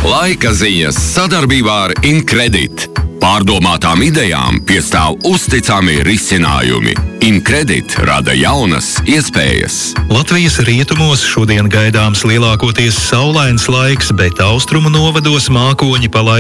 Laika ziņas sadarbībā ar Incredit. Pārdomātām idejām piestāv uzticami risinājumi. Incredit rada jaunas iespējas. Latvijas rietumos šodien gaidāms lielākoties saulains laiks, bet austrumu novados mākoņi pa laiku